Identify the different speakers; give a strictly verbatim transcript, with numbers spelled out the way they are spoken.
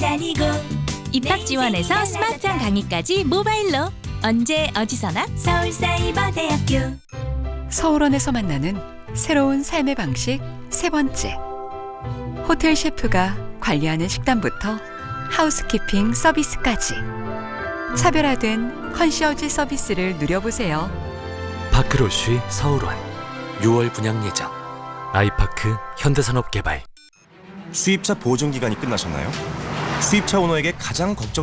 Speaker 1: 기다리고
Speaker 2: 입학 지원에서 스마트한 강의까지 모바일로 언제 어디서나
Speaker 1: 서울사이버대학교.
Speaker 3: 서울원에서 만나는 새로운 삶의 방식 세 번째. 호텔 셰프가 관리하는 식단부터 하우스키핑 서비스까지 차별화된 컨시어지 서비스를 누려보세요.
Speaker 4: 파크로쉬 서울원 유월 분양 예정. 아이파크 현대산업개발.
Speaker 5: 수입차 보증 기간이 끝나셨나요? 수입차 오너에게 가장 걱정